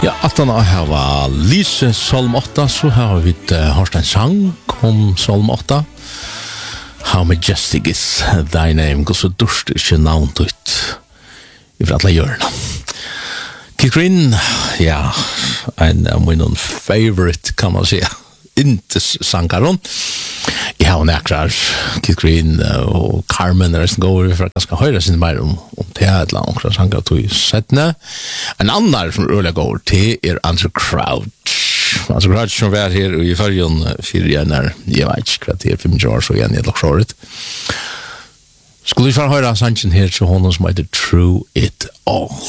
Ja, at han har Lise Salm 8, så har vi hørt en sang om Salm 8. How majestic is thy name, og så dørst ikke navnt ut i for alle hjørne. Keith Green, ja, en av mine favorite, kan man si, intes sangaron. Jeg har nekrar Keith Green og Carmen og resten går for at jeg skal høre sin mer om det et eller annet sanger tog i settene. En annen som ruller går til Andrew Crouch. Andrew Crouch som var her i førjen 4 år, jeg vet ikke hva det 5 år så igjen i et laksåret. Skulle vi få høre sangen her til honom som heter True It All.